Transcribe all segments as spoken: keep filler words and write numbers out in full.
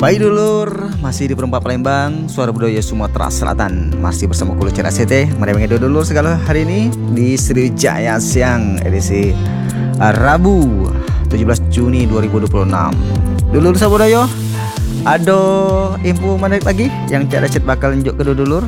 Baik dulur, masih di Perempat Palembang, Suara Budaya Sumatera Selatan. Masih bersama Kulo Cerdas C T. Mari mengedo dulur segala hari ini di Sriwijaya Siang edisi Rabu tujuh belas Juni dua ribu dua puluh enam. Dulur Sabudayo, ada info menarik lagi yang Cerdas C T bakal nunjuk ke dulur.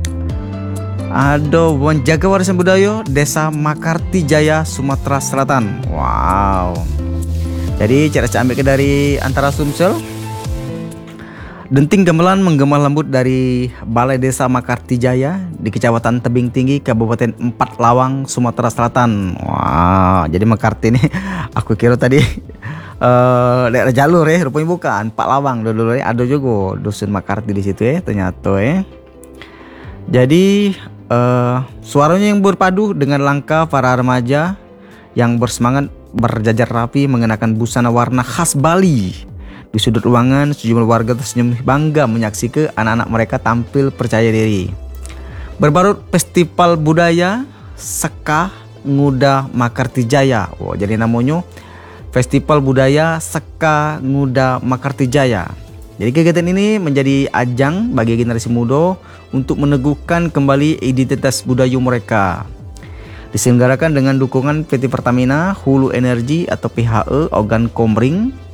Ada menjaga warisan budaya Desa Makarti Jaya, Sumatera Selatan. Wow. Jadi Cerdas C T ambil ke dari antara Sumsel. Denting gamelan menggema lembut dari Balai Desa Makarti Jaya di Kecamatan Tebing Tinggi, Kabupaten Empat Lawang, Sumatera Selatan. Wah, jadi Makarti ini aku kira tadi uh, daerah jalur ya, rupanya bukan. Empat Lawang dulu ya, ada juga dusun Makarti di situ ya, ternyata ya. Jadi uh, suaranya yang berpadu dengan langkah para remaja yang bersemangat berjajar rapi mengenakan busana warna khas Bali. Di sudut ruangan, sejumlah warga tersenyum bangga menyaksikan anak-anak mereka tampil percaya diri. Berbarut festival budaya Seka Nguda Makarti Jaya. Oh, jadi namanya Festival Budaya Seka Nguda Makarti Jaya. Jadi kegiatan ini menjadi ajang bagi generasi muda untuk meneguhkan kembali identitas budaya mereka. Diselenggarakan dengan dukungan P T Pertamina, Hulu Energi atau P H E, Organ Komring.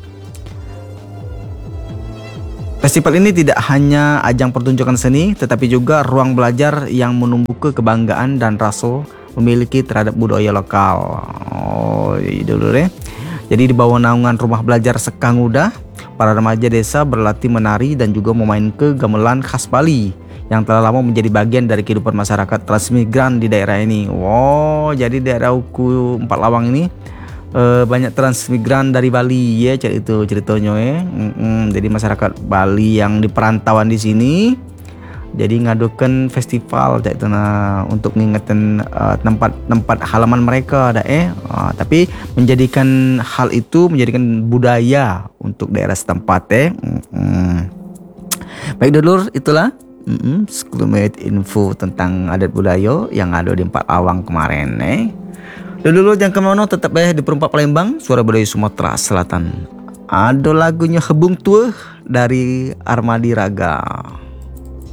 Festival ini tidak hanya ajang pertunjukan seni, tetapi juga ruang belajar yang menumbuhkan kebanggaan dan rasa memiliki terhadap budaya lokal. Oh, dulu deh. Jadi di bawah naungan Rumah Belajar Seka Nguda, para remaja desa berlatih menari dan juga memainkan gamelan khas Bali yang telah lama menjadi bagian dari kehidupan masyarakat transmigran di daerah ini. Wow, jadi daerah Uku Empat Lawang ini Uh, banyak transmigran dari Bali ya, itu ceritanya ya. Mm-mm, jadi masyarakat Bali yang di perantauan di sini jadi ngadukan festival itu nah untuk ngingetin uh, tempat-tempat halaman mereka ada eh uh, tapi menjadikan hal itu menjadikan budaya untuk daerah setempat ya. Mm-mm. Baik dulur, itulah mm-mm, sekelumit info tentang adat budaya yang ada di Empat Lawang kemarin eh. Dulu jangan kemana, tetap ya di Perempat Palembang, Suara Budaya Sumatera Selatan. Ada lagunya Hebung Tuh dari Armadi Raga.